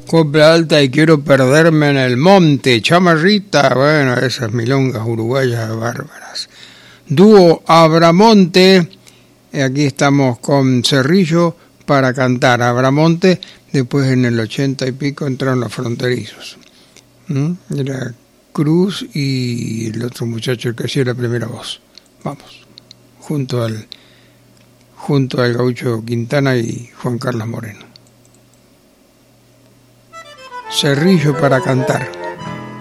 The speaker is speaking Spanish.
Copla alta y quiero perderme en el monte. Chamarrita, bueno, esas milongas uruguayas bárbaras. Dúo Abramonte, aquí estamos con Cerrillo para cantar. Abramonte, después en el 80 y pico entraron los fronterizos. Era Cruz y el otro muchacho que hacía la primera voz. Vamos, junto al gaucho Quintana y Juan Carlos Moreno. Cerrillo para cantar.